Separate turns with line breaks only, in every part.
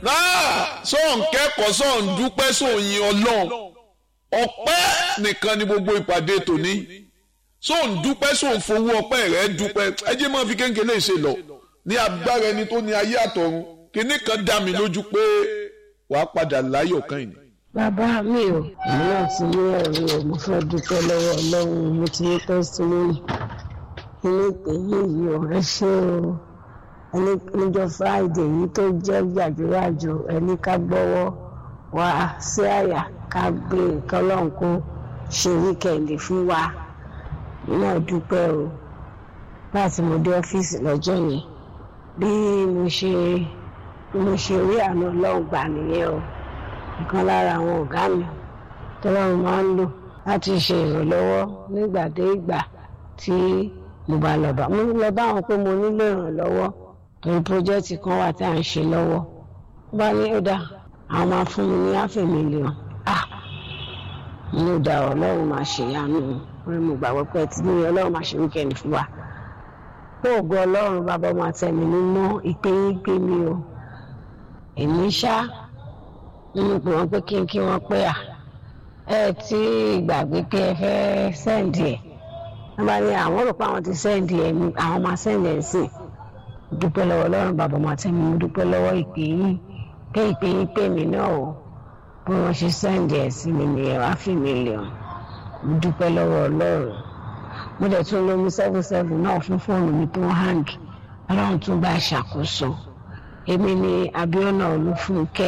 sọ̀n kẹ́kọ̀ọ́ sọ̀n dúpẹ́ sóyin ọlọ́run ọpẹ́ nìkan ni gbogbo ìpàdé tòní sọ̀n dúpẹ́ sọ̀n fowó ọpẹ́ rẹ̀ dúpẹ́ ẹ jẹ́ máa fi kéńkéńlé ṣe lọ ní agbára ẹni tó ní ayé àtọ̀run kíní kan dá mi lójú pé wàá padà láyọ̀ kan yìí.
bàbá mi ò èmi náà ti ní ẹ̀rí o mo fẹ́ dúpẹ́ lọ́wọ́ ọlọ́run mo ti ní testimony inú ìpè yìí ò ẹ ṣé o níjọ́ Friday yìí tó jẹ́ gbàdúràjò ẹni ká gbọ́wọ́ wá sí àyà ká gbé kọ́lọ́n kó ṣe wíkẹ̀ndì fún wa náà dúpẹ́ o láti mo dé ọ́fíìsì lọ́jọ́ yẹn bí mo ṣe rí àánú ọlọ́run gbà nìyẹn o ìkan lára àwọn ọ̀gá mi tọ́lọ́run máa ń lò láti ṣe ìrànlọ́wọ́ nígbà dé ìgbà tí mo bá lọ bá wọn pé mo nílò ìrànlọ́wọ́ torí pírójẹ́tì kan wà tí à ń ṣe lọ́wọ́ wọ́n bá ní ó dá àwọn máa fún mi ní $500,000 ní ó dá ọlọ́run máa ṣe ìyanu orí mo gbàgbọ́ pé tí ní ọlọ́run máa ṣe wíkẹ́ndì fún wa pé ògo ọlọ́run bàbá máa tẹ̀mí nínú ìpè yín gbé mi o èmi ṣá nínú pé wọ́n pé kí wọ́n pé ẹ tí gbàgbé pé ẹ fẹ́ sẹ́ǹdì ẹ̀ wọ́n bá ní àwọn rò pé àwọn ti sẹ́ǹdì ẹ̀ àwọn máa sẹ́ǹdì ẹ̀ sí dúpẹ́ lọ́wọ́ ọlọ́run bàbá máa tẹ̀mí mo dúpẹ́ lọ́wọ́ ìpè yín pé mi náà o bí wọ́n ṣe sẹ́ǹdì ẹ̀ sí mi nìyẹn $500,000 mo dúpẹ́ lọ́wọ́ ọlọ́run mo dẹ̀ tún lómi 77 náà fún fóònù mi tó ń hang ọlọ́run tún bá ṣàkóso èmi ni Abíọ́nà Olúfúnkẹ́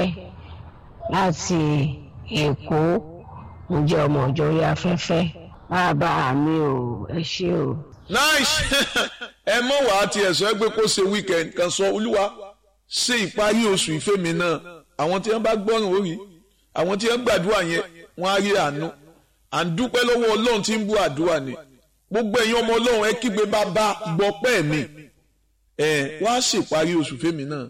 láti Èkó mo jẹ́ ọmọ ọjọ́ orí afẹ́fẹ́ bàbá mi ò ẹ ṣé o.
nice ẹ mọ̀ wá ti ẹ̀sọ́ ẹgbẹ́ kó ṣe weekend kan sọ olúwa ṣe ìparí oṣù ìfẹ́ mi náà àwọn tí wọ́n bá gbọ́ràn orí àwọn tí wọ́n gbàdúrà yẹn wọ́n á rí àánú à ń dúpẹ́ lọ́wọ́ ọlọ́run tí ń bú àdúrà ni gbogbo ẹ̀yin ọmọ ọlọ́run ẹ kígbe bàbá gbọ́pẹ́ mi wọ́n á ṣèparí oṣù ìfẹ́ mi náà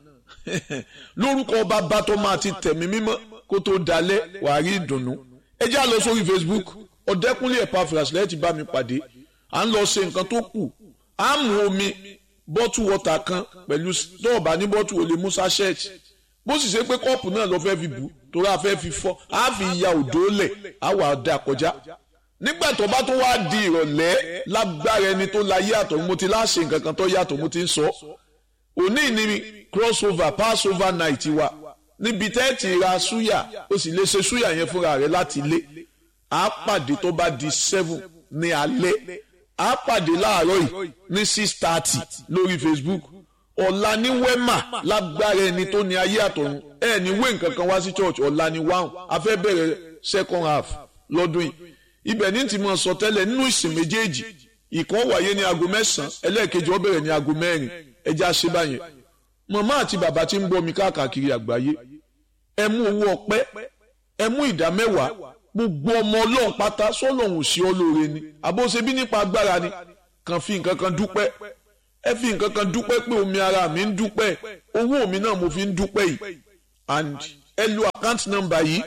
lórúkọ bàbá tó máa ti tẹ̀mí mímọ́ kó tó dalẹ̀ wàá rí ìdùnnú ẹ já lọ sórí Facebook Ọ̀dẹ́kúnlé Epaphras lẹ́yìn tí bá mi pàdé à ń lọ ṣe nǹkan tó kù á mú omi bọ́tù wọ́tà kan pẹ̀lú dọ́ọ̀bà ní bọ́tù olè musa shirt bó sì ṣe pé kọ́ọ̀pù náà lọ fẹ́ fi bù torí a fẹ́ fi fọ́ á fi ya òdó lẹ̀ á wà dá kọjá nígbà tó bá tó wá di ìrọ̀lẹ́ lágbára ẹni tó láyé àtọ̀ mo ti láṣẹ nǹkan kan tó yàtọ̀ mo ti ń sọ òní ní crossover passover night wa níbi tẹ́ẹ̀tì ra súyà ó sì lè ṣe súyà yẹn fúnra rẹ̀ láti ilé á pàdé tó bá di 7 ní alẹ́ á pàdé láàárọ̀ yìí ní 6:30 lórí Facebook ọ̀la ní wema lágbára ẹni tó ní ayé àtọ̀run ẹ̀ ní wé nǹkan kan wá sí church ọ̀la ní wáhùn a fẹ́ bẹ̀rẹ̀ second half lọ́dún yìí ibẹ̀ ní ti mọ̀ sọ tẹ́lẹ̀ nínú ìsìn méjèèjì ìkan wáyé ní aago 9 ẹlẹ́ẹ̀kejì ó bẹ̀rẹ̀ ní aago 4 ẹja ṣe báyẹn màmá àti bàbá tí ń gbọ́ mi káàkiri àgbáyé ẹ mú owó ọpẹ́ ẹ mú ìdá 10 gbogbo ọmọ ọlọ́run pátá sọ́lọ́run sí ọ lóore ni àbóṣe bí nípa agbára ni kàn fi nǹkan kan dúpẹ́ ẹ fi nǹkan kan dúpẹ́ pé omi ara mi ń dúpẹ́ owó mi náà mo fi ń dúpẹ́ yìí and ẹ lo account number yìí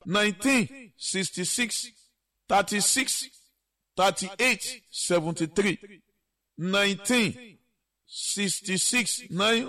1966 36 38 73 1966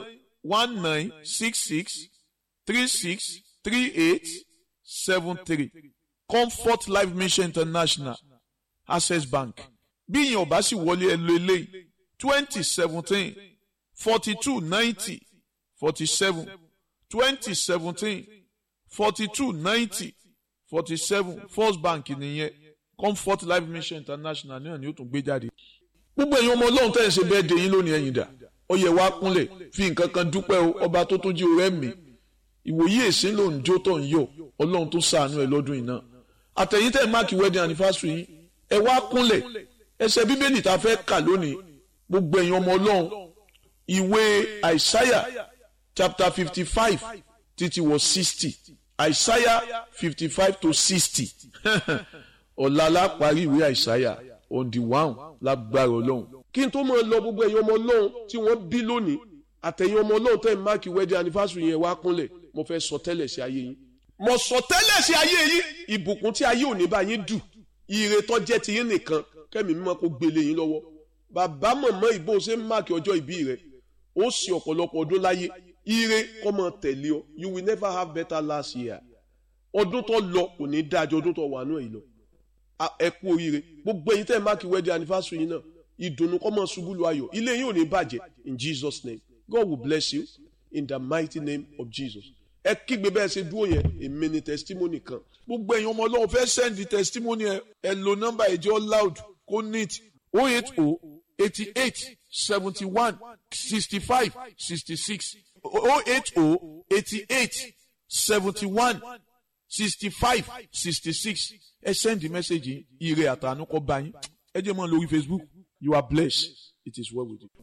1966 36 38 73 Comfort Life Mission International Access Bank bí ìyẹn ò bá sì wọlé ẹ lo eléyìí 2017 4290 47 2017 4290 47 First Bank nìyẹn Comfort Life Mission International náà ni ó tún gbé jáde. gbogbo èèyàn ọmọ ọlọ́run tẹ́ ẹ̀ ṣe bẹ́ẹ̀ dé yín lónìí ẹ̀yìn dà ó yẹ wá kúnlẹ̀ fi nǹkan kan dúpẹ́ o ọba tó jí orẹ́ mi ìwòye èsì ló ń jó tó ń yọ ọlọ́run tó ṣàánú ẹ lọ́dún yìí náà àtẹ̀yìn tẹ́ ẹ̀ máàkì wedding anniversary yín ẹ wá kúnlẹ̀ ẹsẹ̀ bíbélì tá a fẹ́ kà lónìí gbogbo èèyàn ọmọ ọlọ́run ìwé Àìsáyà chapter 55 títí wọ 60 Àìsáyà 55 to 60 ọ̀la la parí ìwé Àìsáyà on the one lágbára ọlọ́run.
kí n tó máa lọ gbogbo ẹ̀yin ọmọ ọlọ́run tí wọ́n bí lónìí àtẹ̀yin ọmọ ọlọ́run tẹ́ ẹ̀ máàkì wedding anniversary yẹn wá kúnlẹ̀ mo fẹ́ sọ tẹ́lẹ̀ sí ayé yín. mo sọ tẹ́lẹ̀ sí ayé yín ìbùkún tí ayé òní bá yín dù ire tó jẹ́ ti yín nìkan kẹ́mi mímọ́ kó gbélé yín lọ́wọ́. bàbá mọ̀mọ́ ìbò ṣe ń máàkì ọjọ́ ìbí rẹ̀ ó sì ọ̀pọ̀lọpọ̀ ọdún láyé ire kó máa tẹ̀lé ọ. You will never have better last year. Ọdún tó lọ kò ní dájọ́ ọdún tó wà náà yìí lọ. Ẹ kú oríire. Gbogbo ẹ̀yin tẹ́ máàkì wedding anniversary yín náà, ìdùnnú kó máa ṣubú lu ayọ̀. Ilé yín ò ní bàjẹ́ in Jesus' name. God will bless you in the mighty name of Jesus. Ẹ kígbe bẹ́ẹ̀ ṣe dúró yẹn, èmi ni testimony kan.
gbogbo ẹ̀yin ọmọ ọlọ́run fẹ́ send the testimony ẹ lo nọ́mbà ẹ̀jẹ̀ loud kó neat 080 88 71 65 66 080 88 71 65 66 ẹ send the message ire àtànú kọ bá yín ẹ jẹ́ mọ́ lórí Facebook. You are blessed. It is well with you.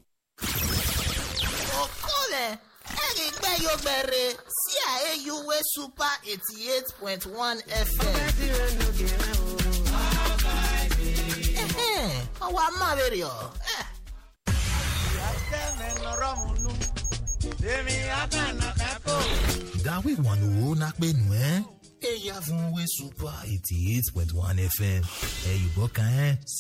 Okole ẹ̀rígbẹ́ yóò bẹ̀rẹ̀ sí àyẹ̀wò Super 88.1 FM. Ọwọ́ amáwèrè ọ̀.
Gawe wanu na penu eya fún we Super 88.1 FM. Ẹ yùbọ̀ kan